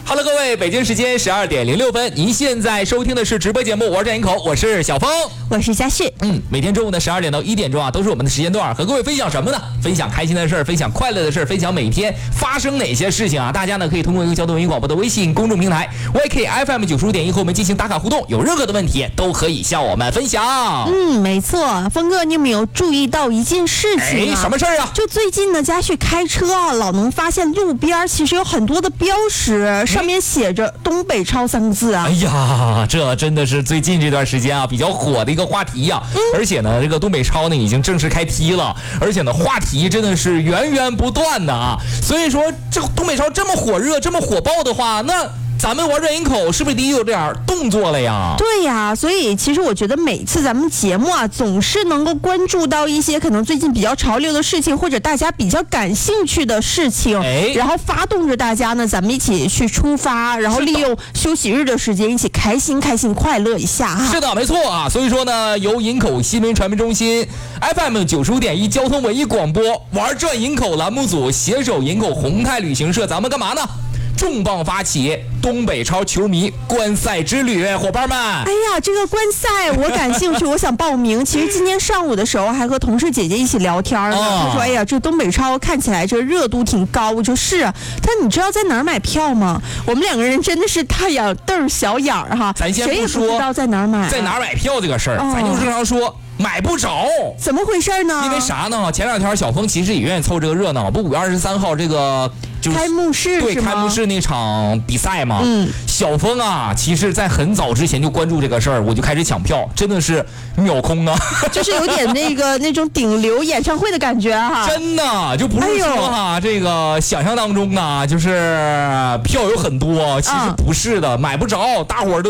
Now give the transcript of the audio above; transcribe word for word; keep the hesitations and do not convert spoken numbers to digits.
Hello， 各位，北京时间十二点零六分，您现在收听的是直播节目，我是战营口，我是小峰， 我是佳旭。 嗯，每天中午的十二点到一点钟啊，都是我们的时间段，和各位分享什么呢？分享开心的事儿，分享快乐的事儿，分享每天发生哪些事情啊？大家呢可以通过一个交通文艺广播的微信公众平台 Y K F M 九十五点一和我们进行打卡互动，有任何的问题都可以向我们分享。 嗯，没错，峰哥，你有没有注意到一件事情啊？ 哎，什么事儿啊？ 就最近呢，佳旭开车啊，老能发现路边其实有很多的标识，上面写着东北超三个字啊。 哎呀，这真的是最近这段时间啊比较火的一个话题呀、啊嗯。而且呢，这个东北超呢已经正式开踢了，而且呢话题真的是源源不断的啊。所以说，这个东北超这么火热、这么火爆的话，那咱们玩热营口是不是得有点动作了呀？ 对呀，所以其实我觉得每次咱们节目啊，总是能够关注到一些可能最近比较潮流的事情，或者大家比较感兴趣的事情， 哎， 然后发动着大家呢，咱们一起去出发，然后利用休息日的时间一起开心开心快乐一下哈。 是的，没错啊。所以说呢，由营口新闻传媒中心 F M 九十五点一交通文艺广播玩转营口栏目组携手营口宏泰旅行社，咱们干嘛呢？重磅发起东北超球迷观赛之旅，伙伴们！ 哎呀，这个观赛我感兴趣，我想报名。其实今天上午的时候还和同事姐姐一起聊天呢，她、哦、说：“哎呀，这东北超看起来这热度挺高。”我说：“是啊。”她说：“你知道在哪儿买票吗？”我们两个人真的是大眼瞪小眼儿哈， 咱先不说谁也不知道在哪儿买、啊， 在哪儿买票这个事儿、哦，咱就正常说。买不着， 怎么回事呢？ 因为啥呢？前两天小峰其实也愿意凑这个热闹，不五月二十三号这个就是开幕式对开幕式那场比赛嘛。 嗯， 小峰啊，其实在很早之前就关注这个事儿，我就开始抢票，真的是秒空啊， 就是有点那个那种顶流演唱会的感觉哈。 真的就不是说哈、哎，这个想象当中啊，就是票有很多，其实不是的，啊、买不着，大伙儿都。